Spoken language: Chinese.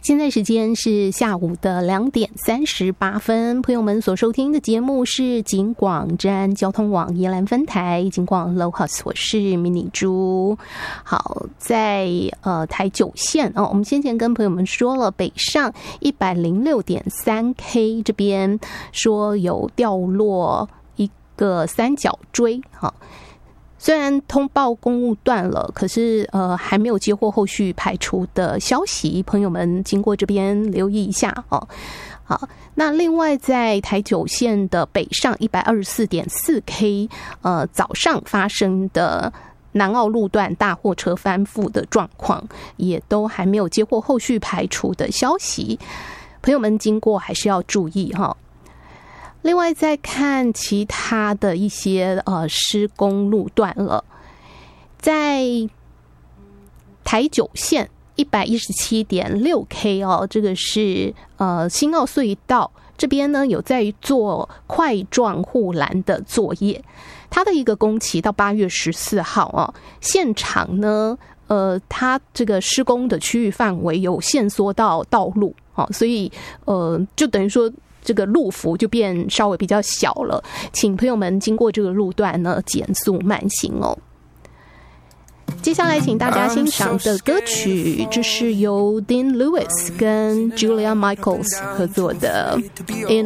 现在时间是下午的2点38分，朋友们所收听的节目是警广治安交通网宜兰分台警广 Locus， 我是迷你猪。好，在台9线我们先前跟朋友们说了，北上 106.3K 这边说有掉落一个三角锥，虽然通报公务断了，可是还没有接获后续排除的消息，朋友们经过这边留意一下哦。好，那另外在台9线的北上 124.4K 早上发生的南澳路段大货车翻覆的状况，也都还没有接获后续排除的消息，朋友们经过还是要注意哈。另外再看其他的一些施工路段了，在台9线 117.6K 这个是新澳隧道这边呢有在做块状护栏的作业，它的一个工期到8月14号现场呢它这个施工的区域范围有限缩到道路所以就等于说这个路幅就变稍微比较小了，请朋友们经过这个路段呢减速慢行哦。接下来请大家欣赏的歌曲，这是由 Dean Lewis 跟 Julia Michaels 合作的 In